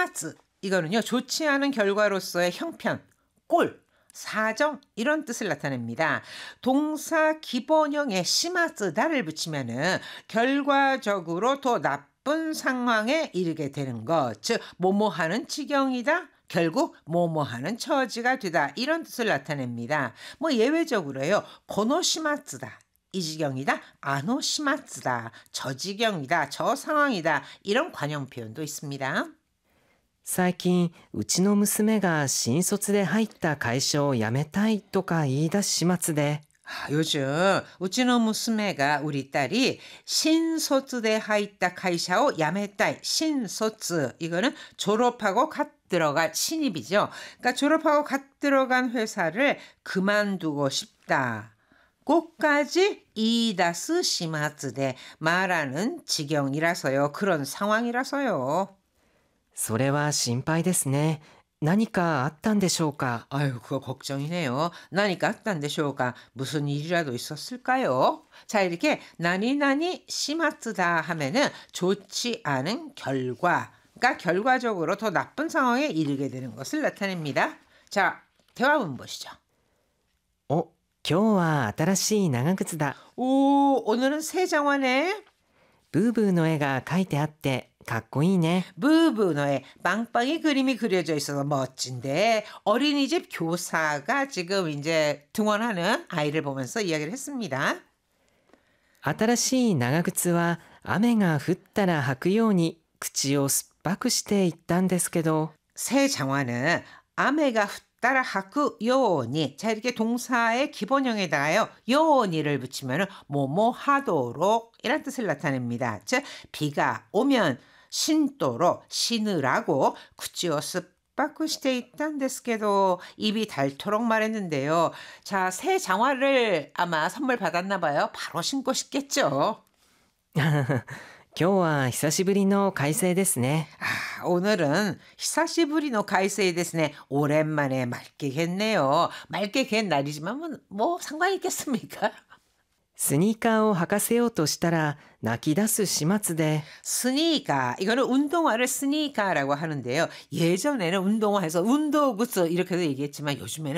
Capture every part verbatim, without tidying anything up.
시마츠 이거는요 좋지 않은 결과로서의 형편, 꼴, 사정 이런 뜻을 나타냅니다. 동사 기본형에 시마츠다를 붙이면은 결과적으로 더 나쁜 상황에 이르게 되는 것, 즉 뭐뭐하는 지경이다. 결국 뭐뭐하는 처지가 되다 이런 뜻을 나타냅니다. 뭐 예외적으로요. 고노시마츠다. 이 지경이다. 아노시마츠다. 저 지경이다. 저 상황이다. 이런 관용 표현도 있습니다. 最近うちの娘が新卒で入った会社を辞めたいとか言い出し始末で 아, 요즘 우찌노 무스메가 우리 딸이 신소츠대 하이타 카이샤오 야메타이 신소츠 이거는 졸업하고 갓 들어간 신입이죠. 그러니까 졸업하고 갓 들어간 회사를 그만두고 싶다. 꼭까지 이다스 시마츠대 말하는 지경이라서요. 그런 상황이라서요. それは心配ですね。何かあったんでしょうか。 아유, 그거 걱정이네요. 나니까 았단데쇼가 무슨 일이라도 있었을까요? 자, 이렇게 나니나니 시마츠다 하면은 좋지 않은 결과, 그러니까 결과적으로 더 나쁜 상황에 이르게 되는 것을 나타냅니다. 자, 대화문 보시죠. お、今日は新しい長靴だ。 오, 오늘은 새 장화네. ブーブーの絵が描いてあってかっこいいね。 부부너의 빵빵이 그림이 그려져 있어서 멋진데 어린이집 교사가 지금 이제 등원하는 아이를 보면서 이야기를 했습니다. 新しい長靴は雨が降ったら履くように口を酸っぱくしていったんですけど 새 장화는 아메가 따라 하쿠 요니. 자, 이렇게 동사의 기본형에다가요 요니를 붙이면 뭐뭐 하도록 이란 뜻을 나타냅니다. 즉 비가 오면 신도로 신으라고 구찌오 습바쿠 시대 있단 데스케도 입이 닳도록 말했는데요. 자, 새 장화를 아마 선물 받았나 봐요. 바로 신고 싶겠죠. 今日は久しぶりの快晴ですね。 아, 오늘은 히사시부리노 가이세이 데스네. 오랜만에 맑게 겠네요. 맑게 갠 날이지만 뭐, 뭐 상관이 있겠습니까? スニーカーを履かせようとしたら泣き出す始末で 스니까 이거는 운동화를 스니까라고 하는데요. 예전에는 운동화에서 운동구스 이렇게도 얘기했지만 요즘에는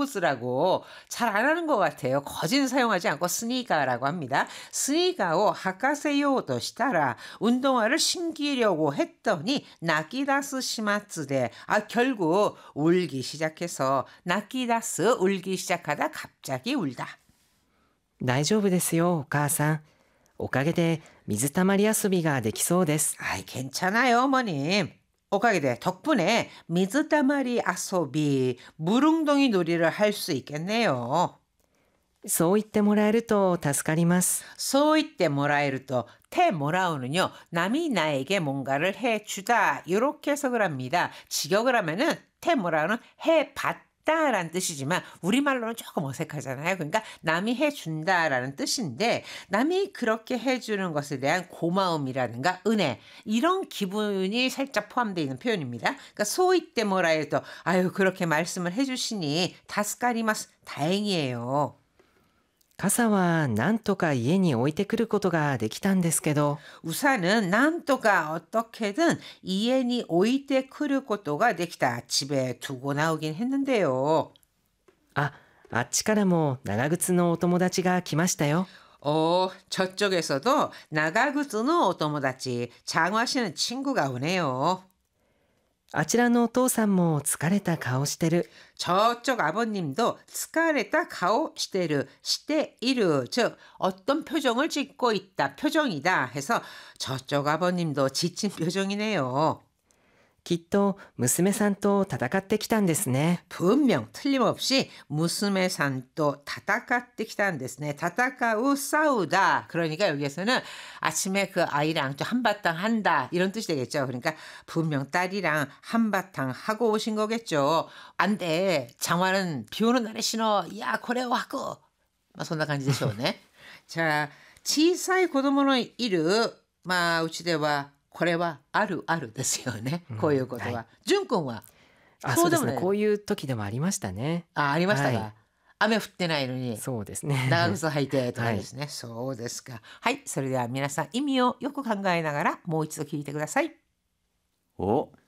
운동구스라고 잘 안 하는 것 같아요. 거진 사용하지 않고 스니까라고 합니다. 스니까を 하카세요도 시타라 운동화를 신기려고 했더니 나키다스 시마츠데 아 결국 울기 시작해서 나키다스 울기 시작하다 갑자기 울다. 大丈夫ですよお母さん。おかげで水たまり遊びができそうです。 아이 괜찮아요 어머님. 오카게데 덕분에 미즈다마리 아소비 물웅덩이 놀이를 할 수 있겠네요. そう言ってもらえると助かります。 소이때 모라에르또 테 모라우는요 남이 나에게 뭔가를 해주다 이렇게 해석을 합니다. 직역을 하면은 테 모라우는 해받다 라는 뜻이지만 우리말로는 조금 어색하잖아요. 그러니까 남이 해준다라는 뜻인데 남이 그렇게 해주는 것에 대한 고마움이라든가 은혜 이런 기분이 살짝 포함되어 있는 표현입니다. 그러니까 소이 때 뭐라 해도 아유 그렇게 말씀을 해주시니 다스카리마스 다행이에요. 傘はなんとか家に置いてくることができたんですけど 우산은 난또가 어떻게든 이엔이 오이테 크르 것도가 되기다. 집에 두고 나오긴 했는데요. あ、あっちからも長靴のお友達が来ましたよ。 어, 저쪽에서도 나가구즈노 오토모다치 장화시는 친구가 오네요. あちらのお父さんも疲れた顔してる。 저쪽 아버님도 스카레타 가오 시테르 시테이르 즉 어떤 표정을 짓고 있다 표정이다 해서 저쪽 아버님도 지친 표정이네요. きっと娘さんと戦ってきたんですね。 분명 틀림없이 무스메산또 타다카때 기다는 데스네. 타다카우 싸우다. 그러니까 여기에서는 아침에 그 아이랑 또 한바탕 한다 이런 뜻이 되겠죠. 그러니까 분명 딸이랑 한바탕 하고 오신 거겠죠. 안 돼. 장화는 비 오는 날에 신어. 야 고래와 하고. 막そんな感じでしょうね. 자, 小さい子供のいるまあうちではこれはあるあるですよね。こういうことは。淳君はあ、そうですね。こういう時でもありましたね。 あ、ありましたか。 はい、 雨降ってないのに。 そうですね。 長靴履いてとかですね。はい、そうですか。はい、それでは皆さん意味をよく考えながらもう一度聞いてください。 お、